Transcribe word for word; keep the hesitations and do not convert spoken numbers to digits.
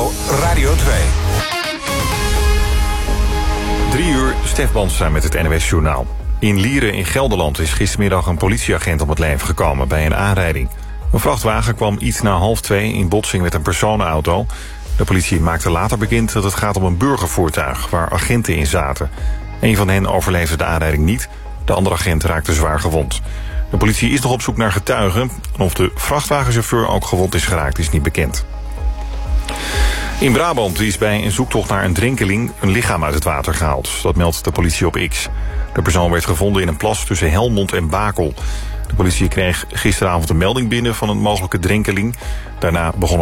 N O Radio twee. Drie uur, Stef Bandstra met het N O S-journaal. In Lieren in Gelderland is gistermiddag een politieagent om het leven gekomen bij een aanrijding. Een vrachtwagen kwam iets na half twee in botsing met een personenauto. De politie maakte later bekend dat het gaat om een burgervoertuig waar agenten in zaten. Een van hen overleefde de aanrijding niet. De andere agent raakte zwaar gewond. De politie is nog op zoek naar getuigen. En of de vrachtwagenchauffeur ook gewond is geraakt is niet bekend. In Brabant is bij een zoektocht naar een drenkeling een lichaam uit het water gehaald. Dat meldt de politie op X. De persoon werd gevonden in een plas tussen Helmond en Bakel. De politie kreeg gisteravond een melding binnen van een mogelijke drenkeling. Daarna begon